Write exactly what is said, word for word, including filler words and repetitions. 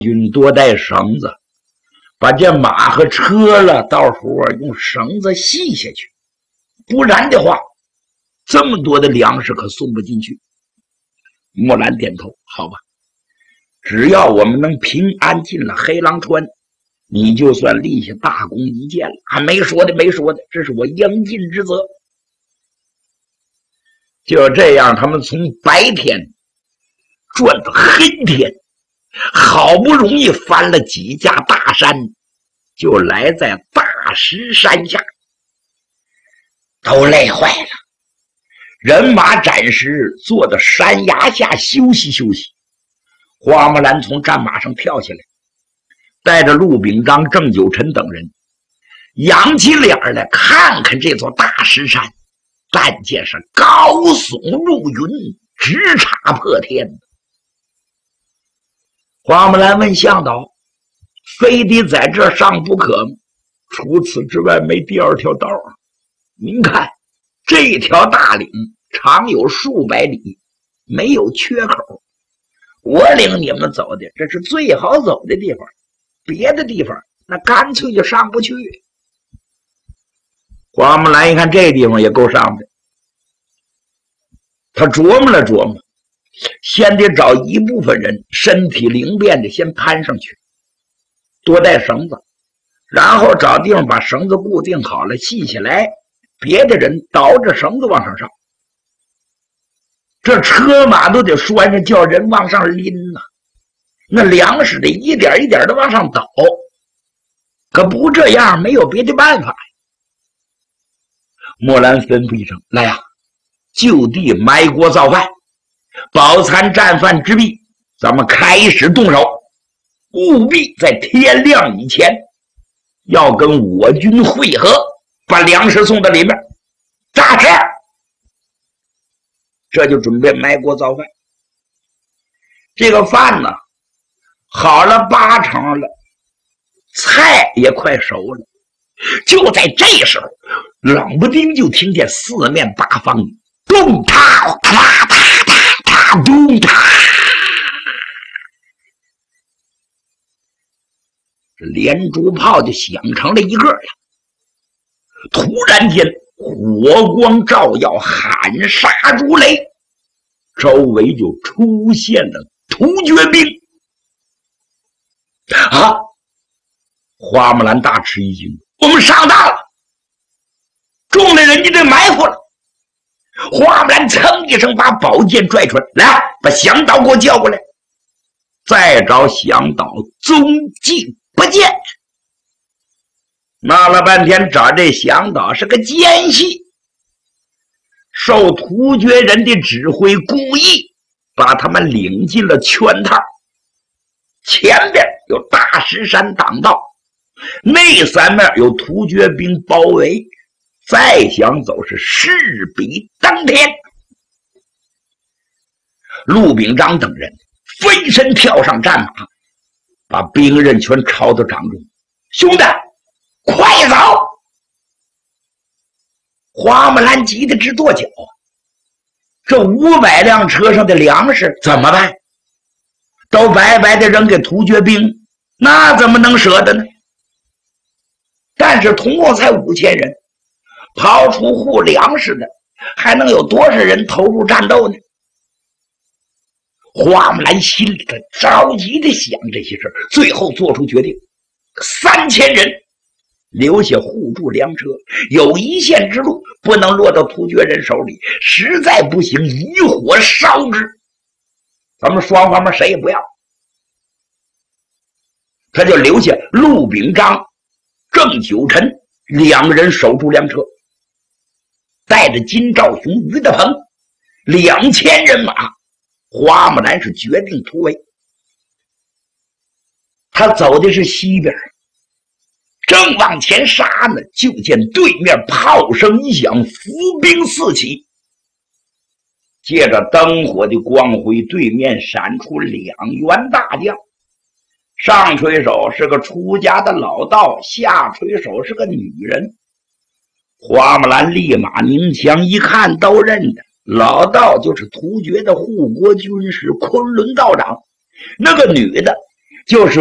军多带绳子，把这马和车了，到时候用绳子系下去，不然的话，这么多的粮食可送不进去。木兰点头，好吧，只要我们能平安进了黑狼川，你就算立下大功一件了。还没说的，没说的，这是我应尽之责。就这样，他们从白天转到黑天，好不容易翻了几架大山，就来在大石山下，都累坏了。人马暂时坐到山崖下休息休息。花木兰从战马上跳下来，带着陆秉章、郑九臣等人，仰起脸来看看这座大石山，但见是高耸入云，直插破天。花木兰问向导：“非得在这上不可吗？除此之外没第二条道啊！您看，这条大岭长有数百里，没有缺口。我领你们走的，这是最好走的地方，别的地方那干脆就上不去。”花木兰一看这地方也够上的，他琢磨了琢磨，先得找一部分人身体灵便的先攀上去，多带绳子，然后找地方把绳子固定好了系起来，别的人倒着绳子往上上，这车马都得拴着，叫人往上拎呐、啊。那粮食得一点一点的往上倒，可不这样没有别的办法。莫兰吩咐一声：“来呀、啊，就地埋锅造饭，饱餐战饭之毕，咱们开始动手，务必在天亮以前要跟我军会合，把粮食送到里面。扎实！”这就准备埋锅造饭。这个饭呢，好了八成了，菜也快熟了。就在这时候，冷不丁就听见四面八方咚嗒嗒嗒嗒嗒咚嗒，连珠炮就响成了一个了。突然间，火光照耀，喊杀如雷，周围就出现了突厥兵。啊！花木兰大吃一惊，我们上当了，中了人家的埋伏了。花木兰噌一声把宝剑拽出来，来，把向导给我叫过来。再找向导，踪迹不见。闹了半天，找这向导是个奸细，受突厥人的指挥，故意把他们领进了圈套。前边有大石山挡道，那三面有突厥兵包围，再想走是势比登天。陆秉章等人飞身跳上战马，把兵刃全抄到掌中。兄弟，快走！花木兰急得直跺脚，这五百辆车上的粮食怎么办？都白白的扔给突厥兵，那怎么能舍得呢？但是总共才五千人，刨除户粮食的，还能有多少人投入战斗呢？花木兰心里头着急的想这些事，最后做出决定：三千人留下护住粮车，有一线之路不能落到突厥人手里，实在不行以火烧之。咱们双方面谁也不要，他就留下陆秉章、郑九臣两人守住粮车，带着金兆雄、于德鹏两千人马，花木兰是决定突围。他走的是西边，正往前杀呢，就见对面炮声一响，伏兵四起。借着灯火的光辉，对面闪出两员大将，上垂手是个出家的老道，下垂手是个女人。花木兰立马鸣枪，一看都认得，老道就是突厥的护国军师昆仑道长，那个女的就是